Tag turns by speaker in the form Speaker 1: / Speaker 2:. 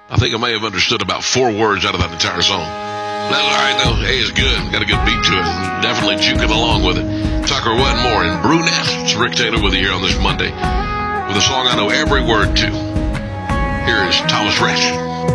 Speaker 1: I think I may have understood about 4 words out of that entire song. That's all right, though. Hey, it's good. Got a good beat to it. Definitely juking along with it. Tucker What More and Brunette. It's Rick Taylor with you here on this Monday with a song I know every word to. Here is Thomas Rhett.